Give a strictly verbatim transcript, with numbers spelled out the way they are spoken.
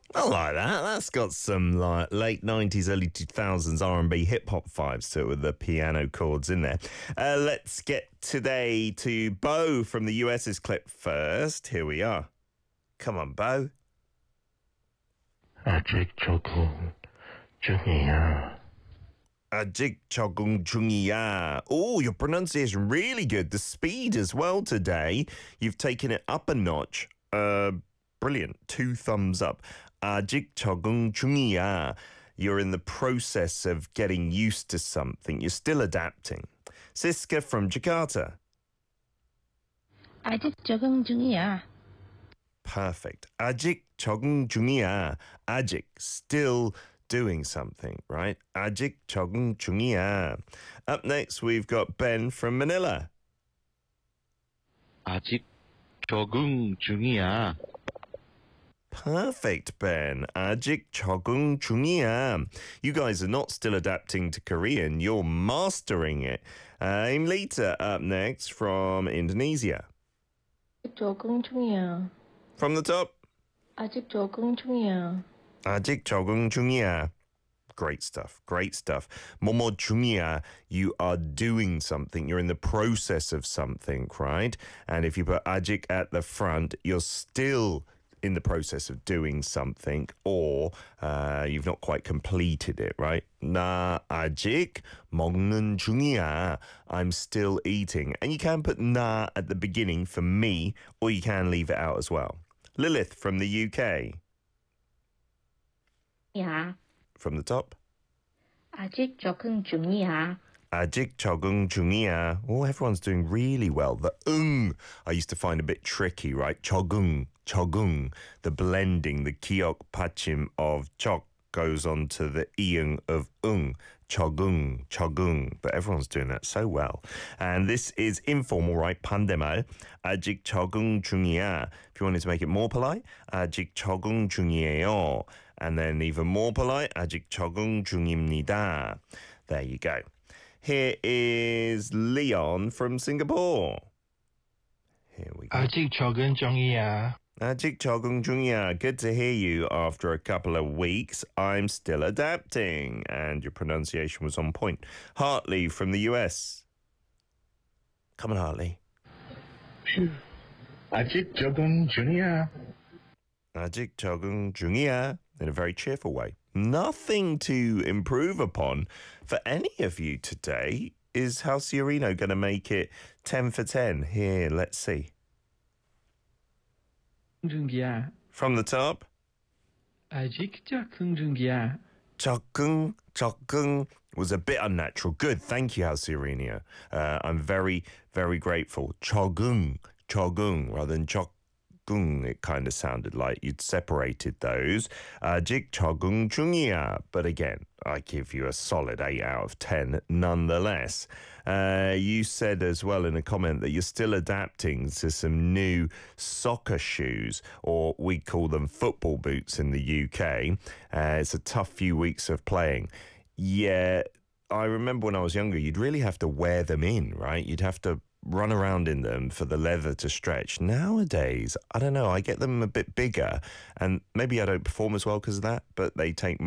I like that. That's got some like late nineties, early two thousands R and B hip hop vibes to it with the piano chords in there. Uh, let's get today to Bo from the U S's clip first. Here we are. Come on, Bo. 아직 적응 중이야. 아직 적응 중이야. Oh, your pronunciation really good. The speed as well today. You've taken it up a notch. Uh, brilliant. Two thumbs up. 아직 적응 중이야. You're in the process of getting used to something. You're still adapting. Siska from Jakarta. 아직 적응 중이야. Perfect. 아직 적응 중이야. 아직, still doing something, right? 아직 적응 중이야. Up next, we've got Ben from Manila. 아직 적응 중이야. Perfect, Ben. 아직 적응 중이야. You guys are not still adapting to Korean. You're mastering it. Uh, Imlita up next from Indonesia. 아직 적응 중이야. From the top. 아직 적응 중이야. 아직 적응 중이야. Great stuff. Great stuff. 뭐뭐 중이야, you are doing something. You're in the process of something, right? And if you put 아직 at the front, you're still in the process of doing something, or uh, you've not quite completed it, right? 나 아직 먹는 중이야. I'm still eating. And you can put 나 at the beginning for me, or you can leave it out as well. Lilith from the U K. 야, From the top. 아직 적응 중이야. 아직 적응 중이야. Oh, everyone's doing really well. The ung I used to find a bit tricky, right? 적응, 적응. The blending, the 기억 받침 of 적 goes on to the iung of ung. 적응, 적응. But everyone's doing that so well. And this is informal, right? 반대말. 아직 적응 중이야. If you wanted to make it more polite, 아직 적응 중이에요. And then even more polite, 아직 적응 중입니다. There you go. Here is Leon from Singapore. Here we go. 아직 적응 중이야. 아직 적응 중이야. Good to hear you after a couple of weeks. I'm still adapting. And your pronunciation was on point. Hartley from the U S. Come on, Hartley. 아직 적응 중이야. 아직 적응 중이야. In a very cheerful way. Nothing to improve upon for any of you today. Is Halciorino going to make it ten for ten? Here, let's see. 중이야. From the top. 아직 적응 중이야. 적응, 적응 was a bit unnatural. Good, thank you, Halciorino. Uh, I'm very, very grateful. 적응, 적응, rather than 적응. It kind of sounded like you'd separated those. 아직 적응 중이야. But again, I give you a solid eight out of ten nonetheless. Uh, you said as well in a comment that you're still adapting to some new soccer shoes, or we call them football boots in the U K. Uh, it's a tough few weeks of playing. Yeah, I remember when I was younger, you'd really have to wear them in, right? You'd have to run around in them for the leather to stretch. Nowadays, I don't know, I get them a bit bigger, and maybe I don't perform as well because of that, but they take